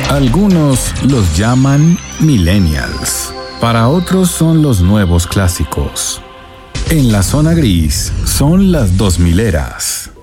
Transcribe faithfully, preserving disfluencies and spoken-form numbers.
Algunos los llaman millennials, para otros son los nuevos clásicos. En la zona gris son las dos mileras.